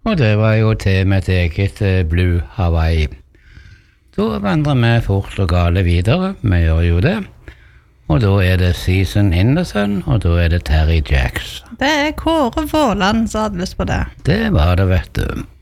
Og det var jo til med et eget Blue Hawaii. Da vandrer vi fort og gale videre, vi gjør jo det. Og da det Season in the Sun, og da det Terry Jacks. Det Kåre Våland som hadde lyst på det. Det var det, vet du.